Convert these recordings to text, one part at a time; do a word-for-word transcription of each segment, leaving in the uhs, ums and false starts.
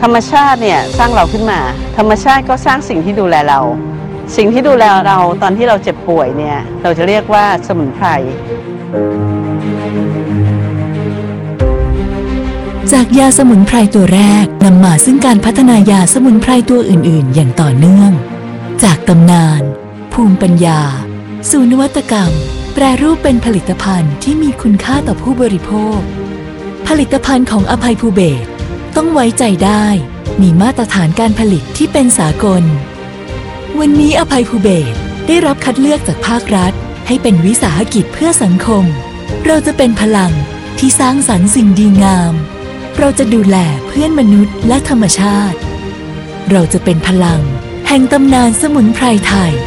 ธรรมชาติเนี่ยสร้างเราขึ้นมาธรรมชาติก็สร้างสิ่งที่ดูแลเราสิ่งที่ดูแลเราตอนที่เราเจ็บป่วยเนี่ยเราจะเรียกว่าสมุนไพรจากยาสมุนไพรตัวแรกนำมาซึ่งการพัฒนายาสมุนไพรตัวอื่นๆอย่างต่อเนื่องจากตำนานภูมิปัญญาสู่นวัตกรรมแปรรูปเป็นผลิตภัณฑ์ที่มีคุณค่าต่อผู้บริโภคผลิตภัณฑ์ของอภัยภูเบศรต้องไว้ใจได้มีมาตรฐานการผลิตที่เป็นสากลวันนี้อภัยภูเบศรได้รับคัดเลือกจากภาครัฐให้เป็นวิสาหกิจเพื่อสังคมเราจะเป็นพลังที่สร้างสรรค์สิ่งดีงามเราจะดูแลเพื่อนมนุษย์และธรรมชาติเราจะเป็นพลังแห่งตำนานสมุนไพรไทย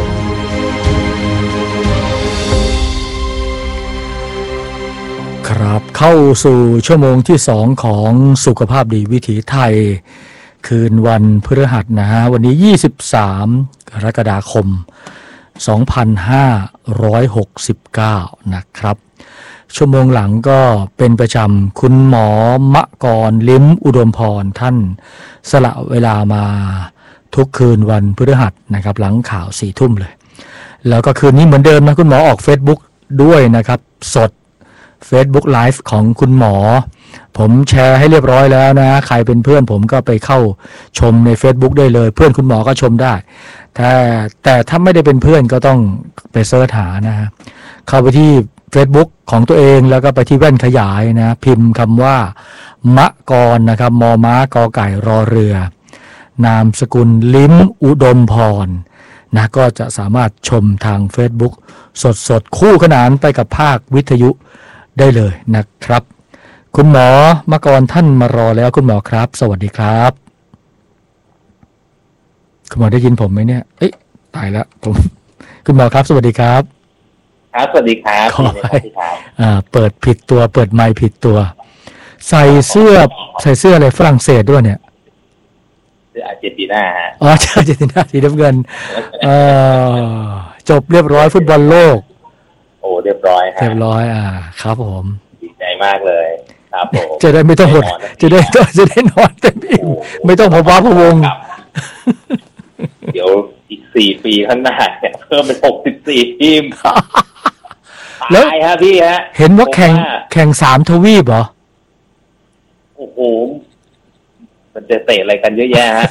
ครับเข้าสู่ชั่วโมงที่สองของสุขภาพดีวิถีไทยคืนวันพฤหัสนะฮะวันนี้ยี่สิบสามกรกฎาคมสองพันห้าร้อยหกสิบเก้านะครับชั่วโมงหลังก็เป็นประจำคุณหมอมะกรลิ้มอุดมพรท่านสละเวลามาทุกคืนวันพฤหัสนะครับหลังข่าวสี่ทุ่มเลยแล้วก็คืนนี้เหมือนเดิมนะคุณหมอออก Facebook ด้วยนะครับสด Facebook Live ของคุณหมอผมแชร์ให้เรียบร้อยแล้วนะใครเป็นเพื่อนผมก็ไปเข้าชมใน Facebook ได้เลยเพื่อนคุณหมอก็ชมได้แต่แต่ถ้าไม่ได้เป็นเพื่อนก็ต้องไปเสิร์ชหานะฮะเข้าไปที่ Facebook ของตัวเองแล้วก็ไปที่แว่นขยายนะพิมพ์คำว่ามะกรนะครับมอม้ากอไก่รอเรือนามสกุลลิ้มอุดมพรนะก็จะสามารถชมทาง Facebook สดๆคู่ขนานไปกับภาควิทยุได้เลยนะครับคุณหมอมะกรท่านมารอแล้วคุณหมอครับสวัสดีครับคุณหมอได้ยินผมไหมเนี่ยเอ๊ะตายแล้วผมคุณหมอครับสวัสดีครับครับสวัสดีครับขอให้อ่าเปิดผิดตัวเปิดไมค์ผิดตัวใส่เสื้อใส่เสื้ออะไรฝรั่งเศสด้วยเนี่ยเสื้ออาร์เจนตินาฮะอ๋ออาร์เจนตินาสีน้ำเงินเอ่อจบเรียบร้อยฟุตบอลโลกโอ้เรียบร้อยครับเรียบร้อยอ่าครับผมดีใจมากเลยครับผมจะได้ไม่ต้องหดจะได้จะได้นอนเต็มอิ่มไม่ต้องพะว้าพะวงเดี๋ยวอีกสี่ปีข้างหน้าเนี่ยเพิ่มเป็นหกสิบสี่ทีมแล้วฮะพี่ฮะเห็นว่าแข่งแข่งสามทวีปเหรอโอ้โหมันจะเตะอะไรกันเยอะแยะฮะ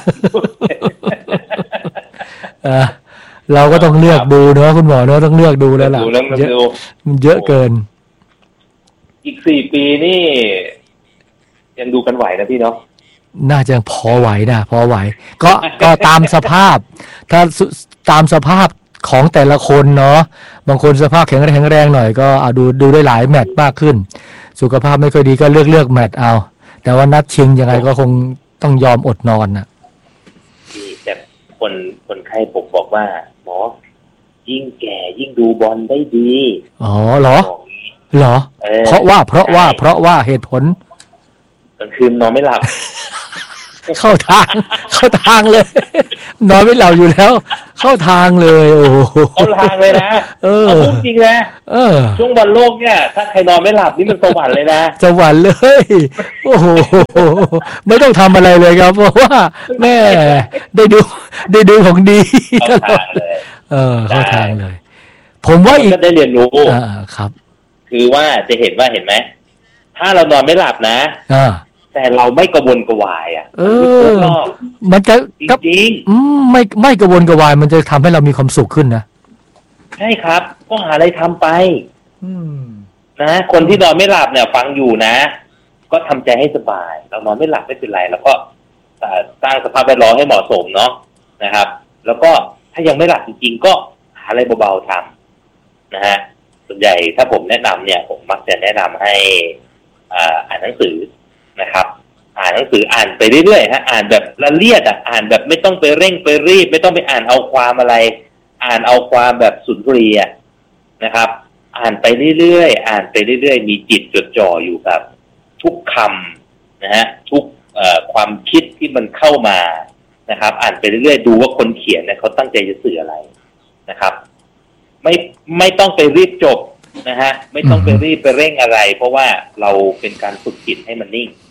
เออเราก็ต้องเลือกดูเนอะคุณหมอเนอะต้องเลือกดูแล้วล่ะเยอะมันเยอะเกินอีกสี่ปีนี่ยังดูกันไหวนะพี่เนาะน่าจะพอไหวนะพอไหวก็ก็ตามสภาพถ้าตามสภาพของแต่ละคนเนาะบางคนสภาพแข็งแรงแข็งแรงหน่อยก็เอาดูดูได้หลายแมตช์มากขึ้นสุขภาพไม่ค่อยดีก็เลือกเลือกแมตช์เอาแต่ว่านัดชิงยังไงก็คงต้องยอมอดนอนน่ะแต่คนคนไข้ผมบอกว่าหมอยิ่งแก่ยิ่งดูบอลได้ดีอ๋อเหรอเหรอเพราะว่าเพราะว่าเพราะว่าเหตุผลกลางคืนนอนไม่หลับเข้าทางเข้าทางเลยนอนไม่หลับอยู่แล้วเข้าทางเลยโอ้โหเข้าทางเลยนะเออพูดจริงนะเออช่วงบอลโลกเนี่ยถ้าใครนอนไม่หลับนี่มันสวรรค์เลยนะสวรรค์เลยโอ้โหไม่ต้องทำอะไรเลยครับเพราะว่าแม่ได้ดูได้ดูของดีเข้าทางเลยเออเข้าทางเลยผมว่าอีกก็ได้เรียนรู้อ่าครับคือว่าจะเห็นว่าเห็นไหมถ้าเรานอนไม่หลับนะอ่าแต่เราไม่กระวนกระวายอ่ะเออมันจะจริงๆไม่ไม่กระวนกระวายมันจะทำให้เรามีความสุขขึ้นนะใช่ครับก็หาอะไรทำไปนะคนที่นอนไม่หลับเนี่ยฟังอยู่นะก็ทำใจให้สบายเรานอนไม่หลับไม่เป็นไรแล้วก็สร้างสภาพแวดล้อมให้เหมาะสมเนาะนะครับแล้วก็ถ้ายังไม่หลับจริงๆก็หาอะไรเบาๆทำนะฮะส่วนใหญ่ถ้าผมแนะนำเนี่ยผมมักจะแนะนำให้อ่านหนังสือนะครับอ่านหนังสืออ่านไปเรื่อยๆฮะอ่านแบบละเอียดอ่ะอ่านแบบไม่ต้องไปเร่งไปรีบไม่ต้องไปอ่านเอาความอะไรอ่านเอาความแบบสุนทรีย์นะครับอ่านไปเรื่อยๆอ่านไปเรื่อยๆมีจิตจดจ่ออยู่กับทุกคำนะฮะทุกความคิดที่มันเข้ามานะครับอ่านไปเรื่อยๆดูว่าคนเขียนเนี่ยเขาตั้งใจจะสื่ออะไรนะครับไม่ไม่ต้องไปรีบจบนะฮะไม่ต้องไปรีบไปเร่งอะไรเพราะว่าเราเป็นการฝึกจิตให้มันนิ่ง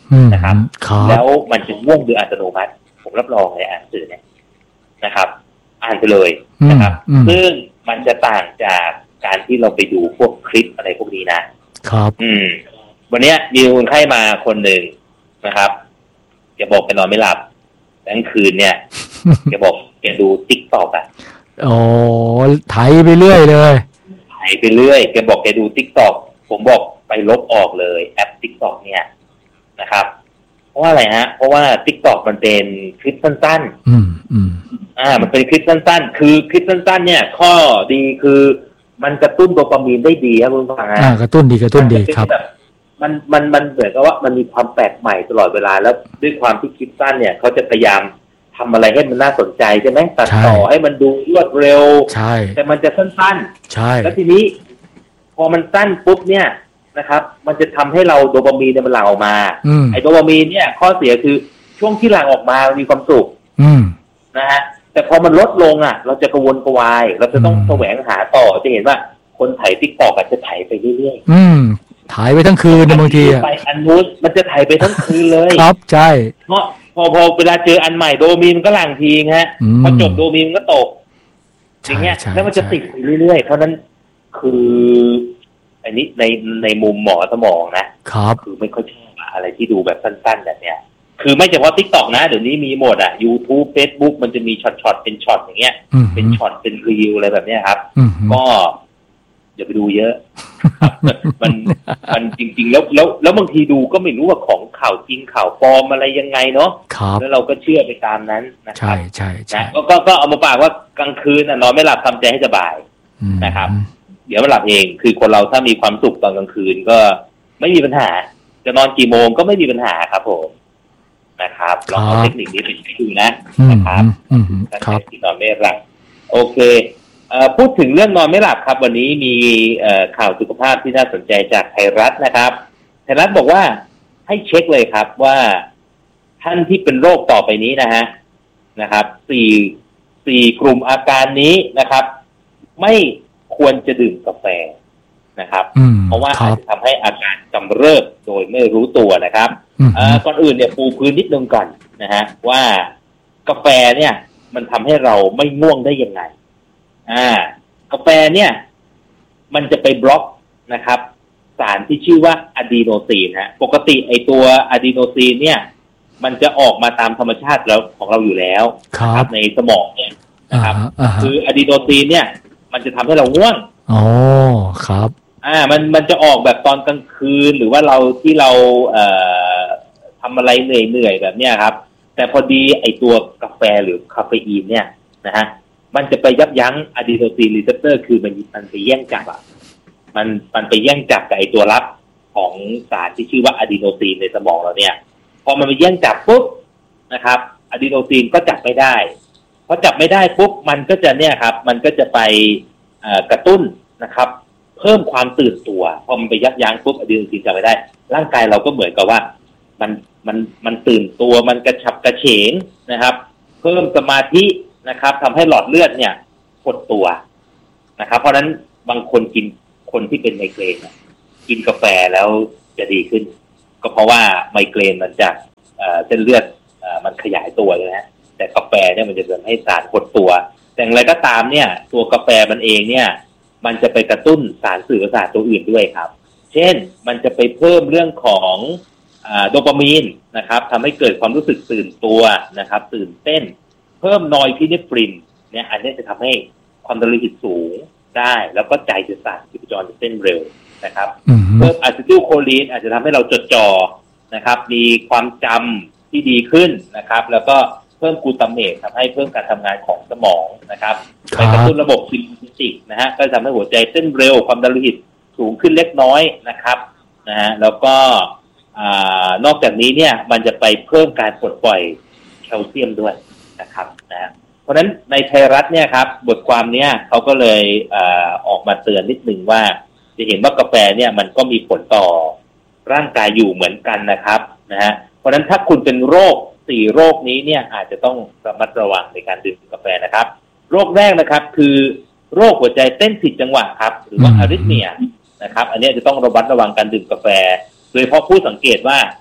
นะครับแล้วมันจะง่วงโดยอัตโนมัติผมรับรองเลยอ่านสื่อเนี่ยนะครับอ่านไปเลยนะครับซึ่งมันจะต่างจากการที่เราไปดูพวกคลิปอะไรพวกนี้นะครับอืมวันนี้มีคนไข้มาคนหนึ่งนะครับแกบอกแกนอนไม่หลับกลางคืนเนี่ยแกบอกแกดูติ๊กต็อกอ่ะอ๋อไถไปเรื่อยเลยไถไปเรื่อยแกบอกแกดูติ๊กต็อกผมบอกไปลบออกเลยแอปติ๊กต็อกเนี่ยนะครับเพราะว่าอะไรฮะเพราะว่า TikTok มันเป็นคลิปสั้นๆอืมอืมอ่ามันเป็นคลิปสั้นๆคือคลิปสั้นๆเนี่ยข้อดีคือมันกระตุ้นโดปามีนได้ดีครับคุณฟังฮะอ่ากระตุ้นดีกระตุ้นดีครับมันมันมันเหมือนกับว่ามันมีความแปลกใหม่ตลอดเวลาแล้วด้วยความที่คลิปสั้นเนี่ยเขาจะพยายามทำอะไรให้มันน่าสนใจใช่ไหมตัดต่อให้มันดูรวดเร็วใช่แต่มันจะสั้นๆใช่แล้วทีนี้พอมันสั้นปุ๊บเนี่ยนะครับมันจะทำให้เราโดปามีนเนี่ยมันหลั่งออกมาไอ้โดปามีนเนี่ยข้อเสียคือช่วงที่หลั่งออกมามีความสุขนะฮะแต่พอมันลดลงอ่ะเราจะกระวนกระวายเราจะต้องแสวงหาต่อจะเห็นว่าคนไถติ๊กต็อกอาจจะไถไปเรื่อยๆอืมไถไปทั้งคืนบางทีไปอันนู้นมันจะไถไปทั้งคืนเลยครับใช่เพราะพอพอเวลาเจออันใหม่โดปามีนมันก็หลั่งทีฮะพอจบโดปามีนมันก็ตกอย่างเงี้ยแล้วมันจะติดไปเรื่อยๆเพราะนั้นคืออันนี้ในในมุมหมอสมองนะครับคือไม่ค่อยชอบอะไรที่ดูแบบสั้นๆแบบเนี้ยคือไม่เฉพาะ TikTok นะเดี๋ยวนี้มีหมดอ่ะ YouTube Facebook มันจะมีช็อตๆเป็นช็อตอย่างเงี้ยเป็นช็อตเป็นรีวอะไรแบบเนี้ยครับก็อย่าไปดูเยอะมันมันจริงๆแล้วแล้วแล้วบางทีดูก็ไม่รู้ว่าของข่าวจริงข่าวปลอมอะไรยังไงเนาะแล้วเราก็เชื่อไปตามนั้นนะครับใช่ใช่ใช่ก็ก็เอามาฝากว่ากลางคืนนอนไม่หลับทำใจให้สบายนะครับเดี๋ยวมันหลับเองคือคนเราถ้ามีความสุขตอนกลางคืนก็ไม่มีปัญหาจะนอนกี่โมงก็ไม่มีปัญหาครับผมนะครับลองเอาเทคนิคนี้ไปใช้ดูนะนะครับครับที่นอนไม่หลับโอเคเอ่อพูดถึงเรื่องนอนไม่หลับครับวันนี้มีเอ่อข่าวสุขภาพที่น่าสนใจจากไทยรัฐนะครับไทยรัฐบอกว่าให้เช็คเลยครับว่าท่านที่เป็นโรคต่อไปนี้นะฮะนะครับสี่สี่กลุ่มอาการนี้นะครับไม่ควรจะดื่มกาแฟนะครับเพราะว่าอาจจะทำให้อาการกำเริบโดยไม่รู้ตัวนะครับก่อนอื่นเนี่ยปูพื้นนิดนึงก่อนนะฮะว่ากาแฟเนี่ยมันทำให้เราไม่ง่วงได้ยังไงอ่ากาแฟเนี่ยมันจะไปบล็อกนะครับสารที่ชื่อว่าอะดีโนซีนฮะปกติไอตัวอะดีโนซีนเนี่ยมันจะออกมาตามธรรมชาติแล้วของเราอยู่แล้วครับในสมองเนี่ยนะครับคืออะดีโนซีนเนี่ยมันจะทำให้เราง่วงอ๋อครับอ่ามันมันจะออกแบบตอนกลางคืนหรือว่าเราที่เราเอ่อทำอะไรเหนื่อยเหนื่อยแบบเนี้ยครับแต่พอดีไอตัวกาแฟหรือคาเฟอีนเนี่ยนะฮะมันจะไปยับยั้งอะดีโนซีนรีเซปเตอร์คือมันมันไปแย่งจับอ่ะมันมันไปแย่งจับกับไอตัวรับของสารที่ชื่อว่าอะดีโนซีนในสมองเราเนี่ยพอมันไปแย่งจับปุ๊บนะครับอะดีโนซีนก็จับไม่ได้พอจับไม่ได้ปุ๊บมันก็จะเนี่ยครับมันก็จะไปกระตุ้นนะครับเพิ่มความตื่นตัวพอมันไปยับยั้งปุ๊บอะดีโนซีนจับไม่ได้ร่างกายเราก็เหมือนกับว่ามันมันมันตื่นตัวมันกระฉับกระเฉงนะครับเพิ่มสมาธินะครับทำให้หลอดเลือดเนี่ยหดตัวนะครับเพราะฉะนั้นบางคนกินคนที่เป็นไมเกรนกินกาแฟแล้วจะดีขึ้นก็เพราะว่าไมเกรนมันจะเส้นเลือดมันขยายตัวเลยนะแต่กาแฟเนี่ยมันจะทำให้สารหดตัวแต่อย่างไรก็ตามเนี่ยตัวกาแฟมันเองเนี่ยมันจะไปกระตุ้นสารสื่อประสาทตัวอื่นด้วยครับเช่นมันจะไปเพิ่มเรื่องของโดปามีนนะครับทำให้เกิดความรู้สึกตื่นตัวนะครับตื่นเต้นเพิ่มนอยพิเนฟรินเนี่ยอันนี้จะทำให้ความดันโลหิตสูงได้แล้วก็ใจจะสั่นชีพจรจะเต้นเร็วนะครับเพิ่มอะซิทิลโคลีนอาจจะทำให้เราจดจ่อนะครับมีความจำที่ดีขึ้นนะครับแล้วก็เพิ่มกลูตาเมตทำให้เพิ่มการทำงานของสมองนะครับไปกระตุ้นระบบซิมพาติกนะฮะก็ทำให้หัวใจเต้นเร็วความดันโลหิตสูงขึ้นเล็กน้อยนะครับนะฮะแล้วก็นอกจากนี้เนี่ยมันจะไปเพิ่มการปลดปล่อยแคลเซียมด้วยนะครับนะเพราะฉะนั้นในไทยรัฐเนี่ยครับบทความเนี้ยเขาก็เลยเอ่อออกมาเตือนนิดนึงว่าจะเห็นว่ากาแฟเนี่ยมันก็มีผลต่อร่างกายอยู่เหมือนกันนะครับนะฮะเพราะฉะนั้นถ้าคุณเป็นโรคสี่โรคนี้เนี่ยอาจจะต้องระมัดระวังในการดื่มกาแฟนะครับโรคแรกนะครับคือโรคหัวใจเต้นผิดจังหวะครับหรือว่าอะริทเมียนะครับอันนี้จะต้องระมัดระวังการดื่มกาแฟโดยเฉพาะผู้สังเกตว่า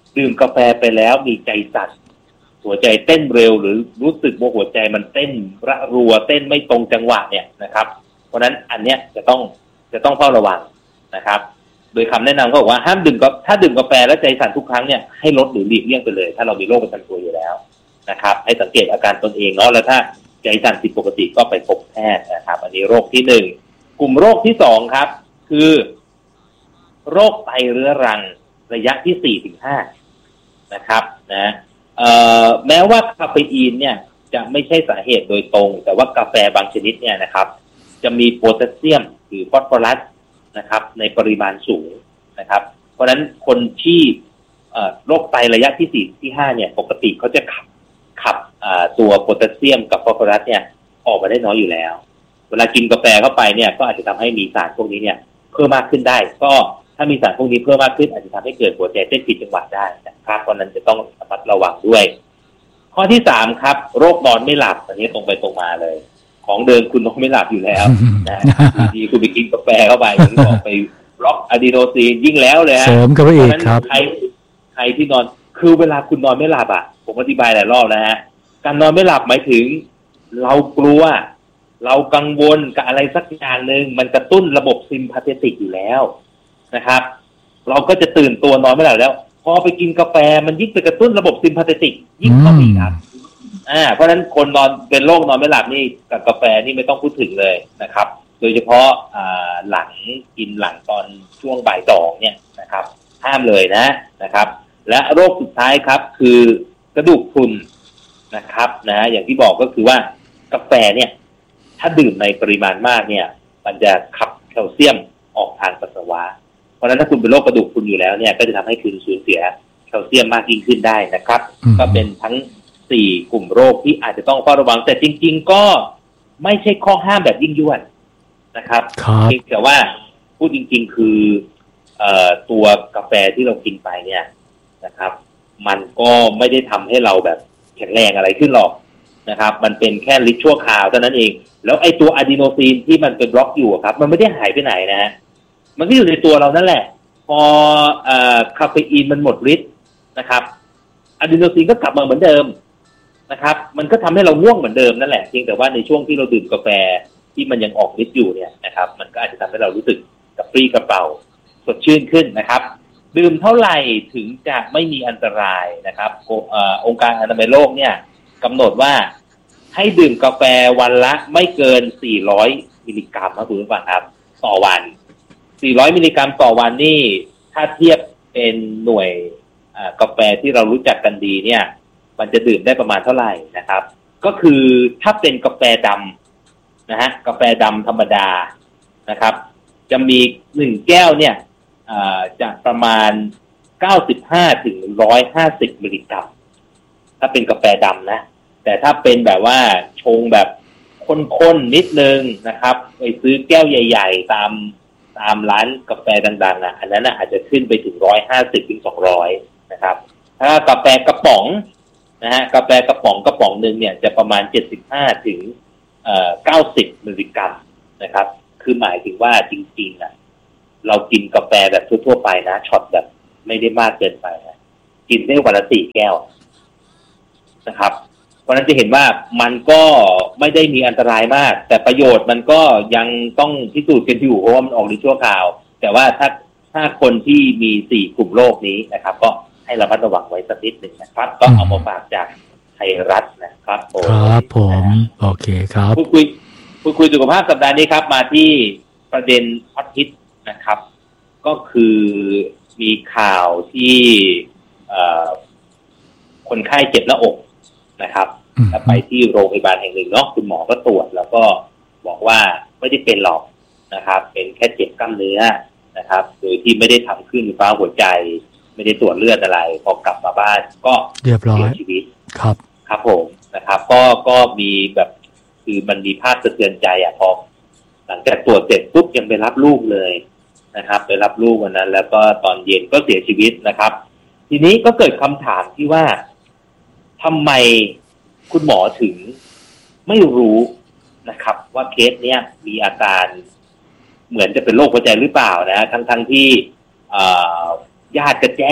ดื่มกาแฟไปแล้วมีใจสั่นหัวใจเต้นเร็วหรือรู้สึกว่าหัวใจมันเต้นระรัวเต้นไม่ตรงจังหวะเนี่ยนะครับเพราะนั้นอันเนี้ยจะต้องจะต้องเฝ้าระวังนะครับโดยคำแนะนำก็บอกว่าห้ามดื่มก็ถ้าดื่มกาแฟแล้วใจสั่นทุกครั้งเนี่ยให้ลดหรือหลีกเลี่ยงไปเลยถ้าเรามีโรคประจำตัวอยู่แล้วนะครับให้สังเกตอาการตนเองเนาะแล้วถ้าใจสั่นผิดปกติก็ไปพบแพทย์นะครับอันนี้โรคที่หนึ่งกลุ่มโรคที่สองครับคือโรคไตเรื้อรังระยะที่สี่ถึงห้านะครับนะเอ่อแม้ว่าคาเฟอีนเนี่ยจะไม่ใช่สาเหตุโดยตรงแต่ว่ากาแฟบางชนิดเนี่ยนะครับจะมีโพแทสเซียมหรือฟอสฟอรัสนะครับในปริมาณสูงนะครับเพราะฉะนั้นคนที่โรคไตระยะที่สี่ที่ห้าเนี่ยปกติเขาจะขับขับตัวโพแทสเซียมกับฟอสฟอรัสเนี่ยออกมาได้น้อยอยู่แล้วเวลากินกาแฟเข้าไปเนี่ยก็อาจจะทำให้มีสารพวกนี้เนี่ยเพิ่มมากขึ้นได้ก็ถ้ามีสารพวกนี้เพิ่มมากขึ้นอาจจะทำให้เกิดหัวใจเต้นผิดจังหวะได้นะครับเพราะนั้นจะต้องระมัดระวังด้วยข้อที่สามครับโรคนอนไม่หลับอันนี้ตรงไปตรงมาเลยของเดิมคุณนอนไม่หลับอยู่แล้วนะดีคุณไปกินกาแฟเข้าไปอย่างที่บอกไปบล็อกอะดีโนซีนยิ่งแล้วเลยฮะเสริมกันไปอีกครับใครใครที่นอนคือเวลาคุณนอนไม่หลับอ่ะผมอธิบายหลายรอบแล้วฮะการนอนไม่หลับหมายถึงเรากลัวเรากังวลกับอะไรสักอย่างหนึ่งมันกระตุ้นระบบซิมพาเทติกอยู่แล้วนะครับเราก็จะตื่นตัวนอนไม่หลับแล้วพอไปกินกาแฟมันยิ่งไปกระตุ้นระบบซิมพาเทติกยิ่งเข้าไปครับอ่าเพราะฉะนั้นคนนอนเป็นโรคนอนไม่หลับนี่กับกาแฟนี่ไม่ต้องพูดถึงเลยนะครับโดยเฉพาะอ่าหลังกินหลังตอนช่วงบ่ายสองเนี่ยนะครับห้ามเลยนะนะครับและโรคสุดท้ายครับคือกระดูกพรุนนะครับนะอย่างที่บอกก็คือว่ากาแฟเนี่ยถ้าดื่มในปริมาณมากเนี่ยมันจะขับแคลเซียมออกทางปัสสาวะเพราะฉะนั้นถ้าคุณเป็นโรคกระดูกพรุนอยู่แล้วเนี่ยก็จะทำให้คุณสูญเสียแคลเซียมมากยิ่งขึ้นได้นะครับก็เป็นทั้งสี่กลุ่มโรคที่อาจจะต้องเฝ้าระวังแต่จริงๆก็ไม่ใช่ข้อห้ามแบบยิ่งยวดนะครับเพียงแต่ว่าพูดจริงๆคือเอ่อตัวกาแฟที่เรากินไปเนี่ยนะครับมันก็ไม่ได้ทำให้เราแบบแข็งแรงอะไรขึ้นหรอกนะครับมันเป็นแค่ฤทธิ์ชั่วคราวเท่านั้นเองแล้วไอ้ตัวอะดีโนซีนที่มันเป็นบล็อกอยู่ครับมันไม่ได้หายไปไหนนะฮะมันก็อยู่ในตัวเรานั่นแหละพอเอ่อคาเฟอีนมันหมดฤทธิ์นะครับอะดีโนซีนก็กลับมาเหมือนเดิมนะครับมันก็ทำให้เราง่วงเหมือนเดิมนั่นแหละเพียงแต่ว่าในช่วงที่เราดื่มกาแฟที่มันยังออกฤทธิ์อยู่เนี่ยนะครับมันก็อาจจะทำให้เรารู้สึกกระปรี้กระเป๋าสดชื่นขึ้นนะครับดื่มเท่าไหร่ถึงจะไม่มีอันตรายนะครับเอ่อองค์การอนามัยโลกเนี่ยกำหนดว่าให้ดื่มกาแฟวันละไม่เกินสี่ร้อยมิลลิกรัมนะคุณผู้ฟังครับต่อวันสี่ร้อยมิลลิกรัมต่อวันนี่ถ้าเทียบเป็นหน่วยกาแฟที่เรารู้จักกันดีเนี่ยมันจะดื่มได้ประมาณเท่าไหร่นะครับก็คือถ้าเป็นกาแฟดำนะฮะกาแฟดำธรรมดานะครับจะมีหนึ่งแก้วเนี่ยจะประมาณเก้าสิบห้าถึงหนึ่งร้อยห้าสิบมิลลิกรัมถ้าเป็นกาแฟดำนะแต่ถ้าเป็นแบบว่าชงแบบข้นๆนิดนึงนะครับไปซื้อแก้วใหญ่ๆตามตามร้านกาแฟดังๆอ่ะอันนั้นอาจจะขึ้นไปถึงหนึ่งร้อยห้าสิบถึงสองร้อยนะครับถ้ากาแฟกระป๋องนะฮะกาแฟกระป๋องกระป๋องนึงเนี่ยจะประมาณเจ็ดสิบห้าถึงเอ่อเก้าสิบมิลลิกรัมนะครับคือหมายถึงว่าจริงๆอ่ะเรากินกาแฟแบบทั่วๆไปนะช็อตแบบไม่ได้มากเกินไปนะกินได้วันละสี่แก้วนะครับเพราะฉะนั้นจะเห็นว่ามันก็ไม่ได้มีอันตรายมากแต่ประโยชน์มันก็ยังต้องพิสูจน์กันอยู่เพราะว่ามันออกในชั่วคราวแต่ว่าถ้าถ้าคนที่มีสี่กลุ่มโรคนี้นะครับก็ให้ระมัดระวังไว้สักนิดหนึ่งนะครับก็เอามาฝากจากไทยรัฐนะครับครับผมโอเคครับพูดคุยพูดคุยสุขภาพสัปดาห์นี้ครับมาที่ประเด็นฮอตฮิตนะครับก็คือมีข่าวที่คนไข้เจ็บหน้าอกนะครับแล้วไปที่โรงพยาบาลแห่งหนึ่งเนาะคุณหมอก็ตรวจแล้วก็บอกว่าไม่ได้เป็นหรอกนะครับเป็นแค่เจ็บกล้ามเนื้อนะครับโดยที่ไม่ได้ทำขึ้นไฟฟ้าหัวใจไม่ได้ตรวจเลือดอะไรพอกลับมาบ้านก็เรียบร้อยเสียชีวิตครับครับผมนะครับก็ก็มีแบบคือมันมีภาพสะเทือนใจอ่ะพอหลังจากตรวจเสร็จปุ๊บยังไปรับลูกเลยนะครับไปรับลูกวันนั้นแล้วก็ตอนเย็นก็เสียชีวิตนะครับทีนี้ก็เกิดคำถามที่ว่าทำไมคุณหมอถึงไม่รู้นะครับว่าเคสเนี้ยมีอาการเหมือนจะเป็นโรคหัวใจหรือเปล่านะทั้งทั้งที่ญาติก็แจ้ง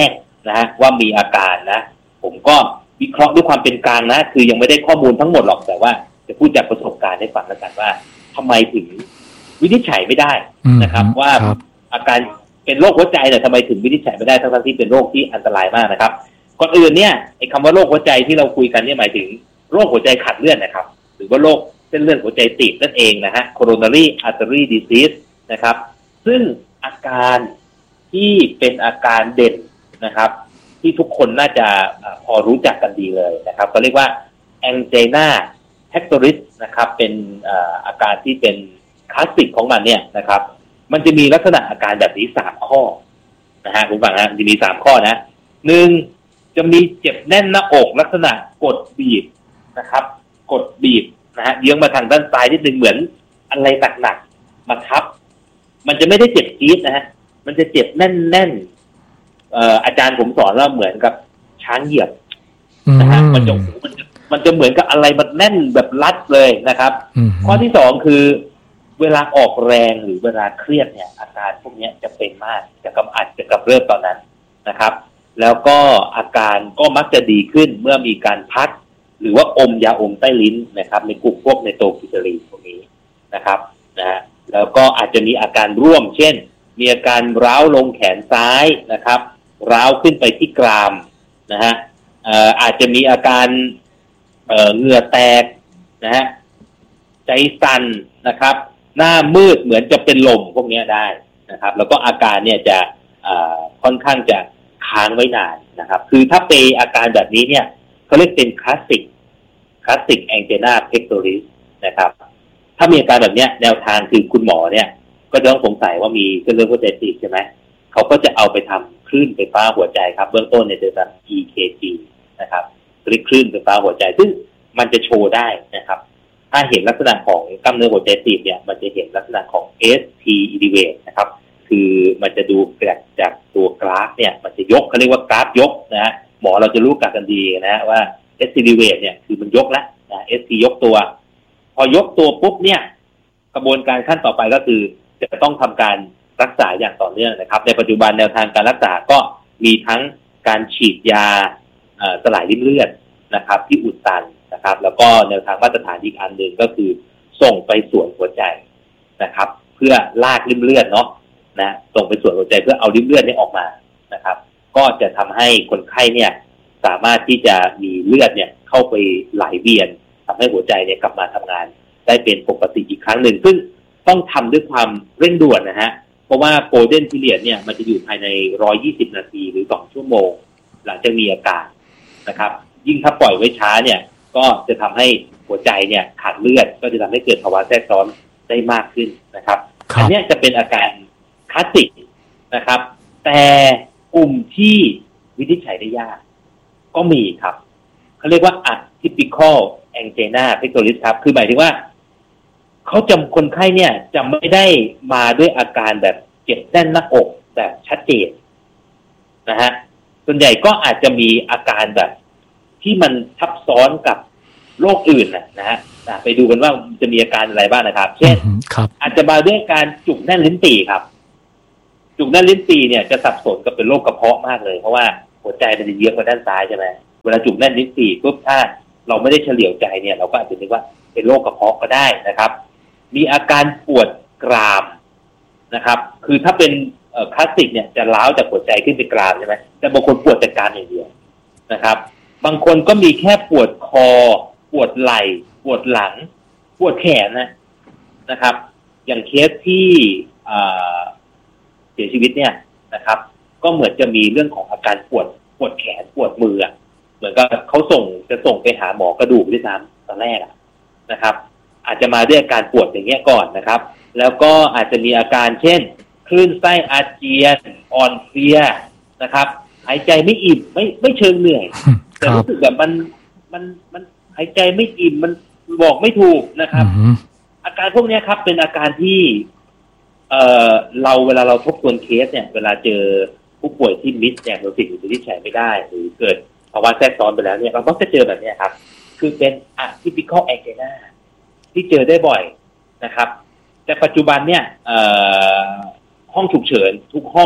นะฮะว่ามีอาการนะผมก็วิเคราะห์ด้วยความเป็นกลางนะคือยังไม่ได้ข้อมูลทั้งหมดหรอกแต่ว่าจะพูดจากประสบการณ์ให้ฟังแล้วกันว่าทำไมถึงวินิจฉัยไม่ได้นะครับว่าอาการเป็นโรคหัวใจเนี่ยทำไมถึงวินิจฉัยไม่ได้ทั้งที่เป็นโรคที่อันตรายมากนะครับก่อนอื่นเนี่ยไอ้คำว่าโรคหัวใจที่เราคุยกันเนี่ยหมายถึงโรคหัวใจขาดเลือดนะครับหรือว่าโรคเส้นเลือดหัวใจตีบนั่นเองนะฮะ coronary artery disease นะครับซึ่งอาการที่เป็นอาการเด่นนะครับที่ทุกคนน่าจะพอรู้จักกันดีเลยนะครับก็เรียกว่า angina pectoris นะครับเป็นอาการที่เป็นคลาสสิกของมันเนี่ยนะครับมันจะมีลักษณะอาการแบบนี้สามข้อนะฮะคุณฟังฮะจะมีสามข้อนะหนึ่งจะมีเจ็บแน่นหน้าอกลักษณะกดบีบนะครับกดบีบนะฮะเยื้องมาทางด้านซ้ายนิดนึงเหมือนอะไรหนักๆมาทับมันจะไม่ได้เจ็บจี๊ดนะฮะมันจะเจ็บแน่นๆเอ่ออาจารย์ผมสอนว่าเหมือนกับช้างเหยียบนะฮะมันจะมันจะมันจะเหมือนกับอะไรมันแน่นแบบรัดเลยนะครับข้อที่สองคือเวลาออกแรงหรือเวลาเครียดเนี่ยอาการพวกนี้จะเป็นมากจะกำอัดจะกำเริบตอนนั้นนะครับแล้วก็อาการก็มักจะดีขึ้นเมื่อมีการพักหรือว่าอมยาอมใต้ลิ้นนะครับในกลุ่มพวกในโตรกิเตอรีนพวกนี้นะครับนะฮะแล้วก็อาจจะมีอาการร่วมเช่นมีอาการร้าวลงแขนซ้ายนะครับร้าวขึ้นไปที่กรามนะฮะเอ่ออาจจะมีอาการเอ่อเหงื่อแตกนะฮะใจสั่นนะครับหน้ามืดเหมือนจะเป็นลมพวกนี้ได้นะครับแล้วก็อาการเนี่ยจะอ่าค่อนข้างจะค้างไว้นานนะครับคือถ้าเป็นอาการแบบนี้เนี่ยเขาเรียกเป็นคลาสสิกคลาสสิกแองเจน่าเพคโตริสนะครับถ้ามีอาการแบบนี้แนวทางคือคุณหมอเนี่ยก็จะต้องสงสัยว่ามีเส้นเลือดหัวใจตีบใช่ไหมเขาก็จะเอาไปทำคลื่นไฟฟ้าหัวใจครับเบื้องต้นเนี่ยจะทำ อี เค จี นะครับเรียกคลื่นไฟฟ้าหัวใจซึ่งมันจะโชว์ได้นะครับถ้าเห็นลักษณะของกล้ามเนื้อหัวใจตีบเนี่ยมันจะเห็นลักษณะของ เอส ที elevate นะครับคือมันจะดูจากจากตัวกราฟเนี่ยมันจะยกเขาเรียกว่ากราฟยกนะฮะหมอเราจะรู้กันดีนะว่า เอส ที elevate เนี่ยคือมันยกแล้วนะ เอส ที ยกตัวพอยกตัวปุ๊บเนี่ยกระบวนการขั้นต่อไปก็คือจะต้องทำการรักษาอย่างต่อเนื่องนะครับในปัจจุบันแนวทางการรักษาก็มีทั้งการฉีดยาสลายริ่มเลือดนะครับที่อุดตันนะครับแล้วก็แนวทางมาตรฐานอีกอันหนึ่งก็คือส่งไปส่วนหัวใจนะครับเพื่อลากริ่มเลือดเนาะนะส่งไปส่วนหัวใจเพื่อเอาริ่มเลือดนี้ออกมานะครับก็จะทำให้คนไข้เนี่ยสามารถที่จะมีเลือดเนี่ยเข้าไปไหลเวียนทำให้หัวใจเนี่ยกลับมาทำงานได้เป็นปกติอีกครั้งหนึ่งซึ่งต้องทำด้วยความเร่งด่วนนะฮะเพราะว่าโกลเด้นพีเรียดเนี่ยมันจะอยู่ภายในหนึ่งร้อยยี่สิบนาทีหรือสองชั่วโมงหลังจากมีอาการนะครับยิ่งถ้าปล่อยไว้ช้าเนี่ยก็จะทำให้หัวใจเนี่ยขาดเลือดก็จะทำให้เกิดภาวะแทรกซ้อนได้มากขึ้นนะครับอันนี้จะเป็นอาการคลาสสิกนะครับแต่กลุ่มที่วินิจฉัยได้ยากก็มีครับเขาเรียกว่า atypical angina pectoris ครับคือหมายถึงว่าเขาจำคนไข้เนี่ยจะไม่ได้มาด้วยอาการแบบเจ็บแน่นหน้าอกแบบชัดเจนนะฮะส่วนใหญ่ก็อาจจะมีอาการแบบที่มันทับซ้อนกับโรคอื่นนะนะฮะไปดูกันว่าจะมีอาการอะไรบ้างนะครับเช่นอาจจะมาด้วยการจุกแน่นลิ้นปี่ครับจุกแน่นลิ้นปี่เนี่ยจะสับสนกับเป็นโรคกระเพาะมากเลยเพราะว่าหัวใจมันจะเยื้องมาด้านซ้ายใช่ไหมเวลาจุกแน่นลิ้นปี่ปุ๊บถ้าเราไม่ได้เฉลียวใจเนี่ยเราก็อาจจะนึกว่าเป็นโรคกระเพาะก็ได้นะครับมีอาการปวดกรามนะครับคือถ้าเป็นคลาสสิกเนี่ยจะล้าวจากหัวใจขึ้นไปกรามใช่ไหมแต่บางคนปวดจากกรามอย่างเดียวนะครับบางคนก็มีแค่ปวดคอปวดไหล่ปวดหลังปวดแขนนะนะครับอย่างเคสที่เสียชีวิตเนี่ยนะครับก็เหมือนจะมีเรื่องของอาการปวดปวดแขนปวดมือเหมือนกับเขาส่งจะส่งไปหาหมอกระดูกด้วยซ้ำตอนแรกนะครับอาจจะมาด้วยอาการปวดอย่างเงี้ยก่อนนะครับแล้วก็อาจจะมีอาการเช่นคลื่นไส้อาเจียนอ่อนเพลียนะครับหายใจไม่อิ่มไม่ไม่เชิงเหนื่อยแต่รู้สึกแบบมันมันมันหายใจไม่อิ่มมันบอกไม่ถูกนะครับอาการพวกนี้ครับเป็นอาการที่เอ่อเราเวลาเราทบทวนเคสเนี่ยเวลาเจอผู้ป่วยที่มิสเนี่ยเราสิ่งที่ใช้ไม่ได้หรือเกิดภาวะแทรกซ้อนไปแล้วเนี่ยเราต้องจะเจอแบบนี้ครับคือเป็น atypical angina ที่เจอได้บ่อยนะครับแต่ปัจจุบันเนี่ยห้องฉุกเฉินทุกห้องเนี่ย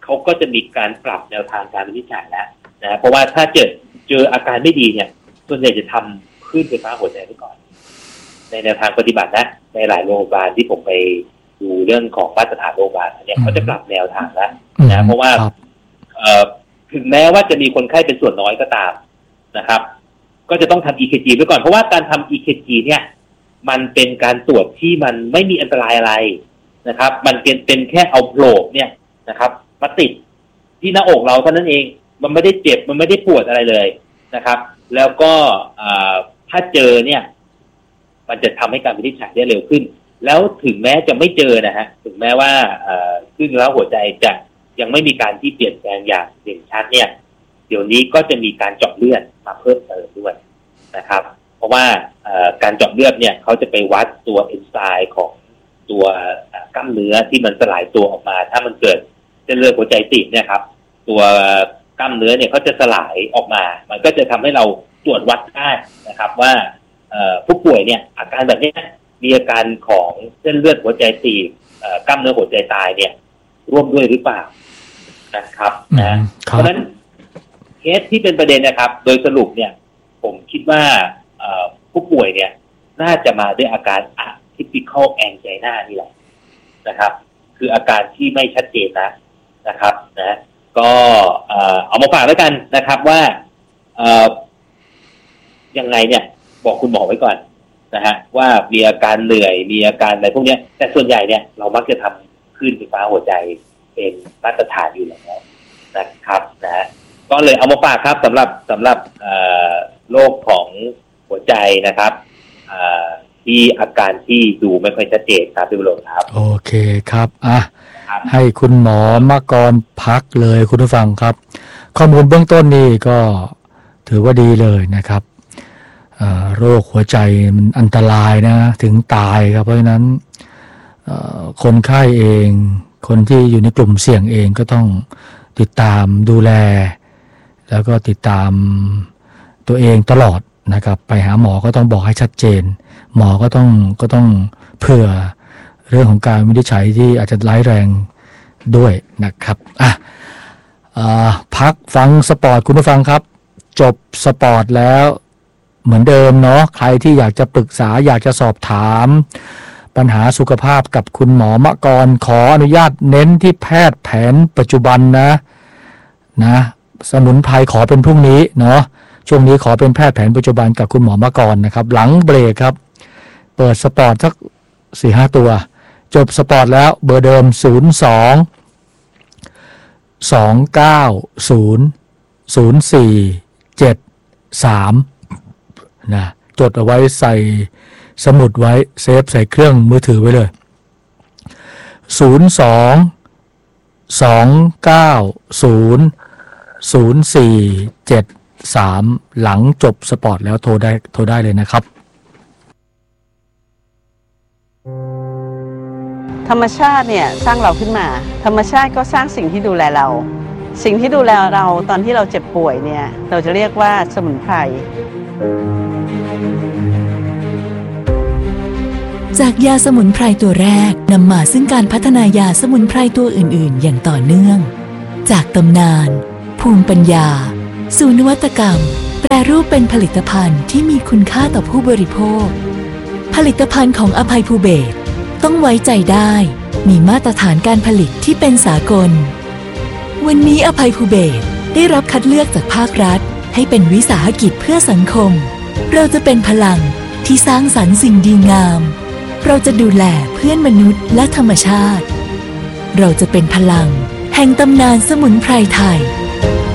เขาก็จะมีการปรับแนวทางการวินิจฉัยแล้วนะเพราะว่าถ้าเจอเจออาการไม่ดีเนี่ยส่วนใหญ่จะทำคลื่นไฟฟ้าหัวใจไว้ก่อนในแนวทางปฏิบัตินะในหลายโรงพยาบาลที่ผมไปดูเรื่องของมาตรฐานโรงพยาบาลเนี่ยเขาจะปรับแนวทางแล้วนะเพราะว่าเอ่อถึงแม้ว่าจะมีคนไข้เป็นส่วนน้อยก็ตามนะครับก็จะต้องทำ อี เค จี ไว้ก่อนเพราะว่าการทำ อี เค จี เนี่ยมันเป็นการตรวจที่มันไม่มีอันตรายอะไรนะครับมันเป็นเป็นแค่เอาโพลบเนี่ยนะครับมาติดที่หน้าอกเราเท่านั้นเองมันไม่ได้เจ็บมันไม่ได้ปวดอะไรเลยนะครับแล้วก็ถ้าเจอเนี่ยมันจะทำให้การวินิจฉัยได้เร็วขึ้นแล้วถึงแม้จะไม่เจอนะฮะถึงแม้ว่าขึ้นแล้วหัวใจจะยังไม่มีการที่เปลี่ยนแปลงอย่างเด่นชัดเนี่ยเดี๋ยวนี้ก็จะมีการเจาะเลือดมาเพิ่มเติมด้วยนะครับเพราะว่าการเจาะเลือดเนี่ยเขาจะไปวัดตัวเอนไซม์ของตัวกล้ามเนื้อที่มันสลายตัวออกมาถ้ามันเกิดเส้นเลือดหัวใจตีบเนี่ยครับตัวกล้ามเนื้อเนี่ยเขาจะสลายออกมามันก็จะทำให้เราตรวจวัดได้นะครับว่าผู้ป่วยเนี่ยอาการแบบนี้มีอาการของเส้นเลือดหัวใจตีบกล้ามเนื้อหัวใจตายเนี่ยร่วมด้วยหรือเปล่านะครับนะเพราะฉะนั้นเคสที่เป็นประเด็นนะครับโดยสรุปเนี่ยผมคิดว่าผู้ป่วยเนี่ยน่าจะมาด้วยอาการ atypical angina นี่แหละนะครับคืออาการที่ไม่ชัดเจนนะนะครับนะก็เอามาฝากแล้วกันนะครับว่ายังไงเนี่ยบอกคุณหมอไว้ก่อนนะฮะว่ามีอาการเหนื่อยมีอาการอะไรพวกนี้แต่ส่วนใหญ่เนี่ยเรามักจะทำคลื่นไฟฟ้าหัวใจเป็นมาตรฐานอยู่แล้วนะครับนะก็เลยเอามาฝากครับสำหรับสำหรับโรคของหัวใจนะครับที่อาการที่ดูไม่ค่อยชัดเจนครับพี่บุญหลงครับโอเคครับอ่ะให้คุณหมอมกรพักเลยคุณผู้ฟังครับข้อมูลเบื้องต้นนี่ก็ถือว่าดีเลยนะครับโรคหัวใจมันอันตรายนะถึงตายครับเพราะฉะนั้นคนไข้เองคนที่อยู่ในกลุ่มเสี่ยงเองก็ต้องติดตามดูแลแล้วก็ติดตามตัวเองตลอดนะครับไปหาหมอก็ต้องบอกให้ชัดเจนหมอก็ต้องก็ต้องเผื่อเรื่องของการวินิจฉัยที่อาจจะร้ายแรงด้วยนะครับอ่ะพักฟังสปอร์ตคุณผู้ฟังครับจบสปอร์ตแล้วเหมือนเดิมเนาะใครที่อยากจะปรึกษาอยากจะสอบถามปัญหาสุขภาพกับคุณหมอมกรขออนุญาตเน้นที่แพทย์แผนปัจจุบันนะนะสมุนไพรขอเป็นพรุ่งนี้เนาะช่วงนี้ขอเป็นแพทย์แผนปัจจุบันกับคุณหมอมกรนะครับหลังเบรกครับเปิดสปอร์ตสัก สี่ห้า ตัวจบสปอร์ตแล้วเบอร์เดิมศูนย์ สอง สอง เก้า ศูนย์ ศูนย์ สี่ เจ็ด สามนะจดเอาไว้ใส่สมุดไว้เซฟใส่เครื่องมือถือไว้เลยศูนย์ สอง สอง เก้า ศูนย์ ศูนย์ สี่ เจ็ด สามหลังจบสปอร์ตแล้วโทรได้โทรได้เลยนะครับธรรมชาติเนี่ยสร้างเราขึ้นมาธรรมชาติก็สร้างสิ่งที่ดูแลเราสิ่งที่ดูแลเราตอนที่เราเจ็บป่วยเนี่ยเราจะเรียกว่าสมุนไพรจากยาสมุนไพรตัวแรกนำมาซึ่งการพัฒนายาสมุนไพรตัวอื่นๆอย่างต่อเนื่องจากตำนานภูมิปัญญาสู่นวัตกรรมแปรรูปเป็นผลิตภัณฑ์ที่มีคุณค่าต่อผู้บริโภคผลิตภัณฑ์ของอภัยภูเบศรต้องไว้ใจได้มีมาตรฐานการผลิตที่เป็นสากลวันนี้อภัยภูเบศรได้รับคัดเลือกจากภาครัฐให้เป็นวิสาหกิจเพื่อสังคมเราจะเป็นพลังที่สร้างสรรค์สิ่งดีงามเราจะดูแลเพื่อนมนุษย์และธรรมชาติเราจะเป็นพลังแห่งตำนานสมุนไพรไทย